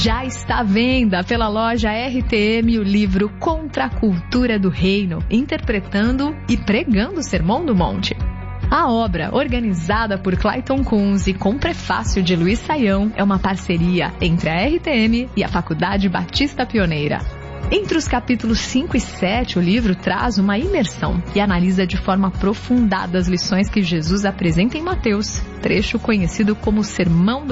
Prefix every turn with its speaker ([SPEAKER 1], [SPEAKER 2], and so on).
[SPEAKER 1] Já está à venda pela loja RTM o livro Contra a Cultura do Reino, interpretando e pregando o Sermão do Monte. A obra, organizada por Clayton Kunz e com prefácio de Luiz Saião, é uma parceria entre a RTM e a Faculdade Batista Pioneira. Entre os capítulos 5 e 7, o livro traz uma imersão e analisa de forma aprofundada as lições que Jesus apresenta em Mateus, trecho conhecido como Sermão do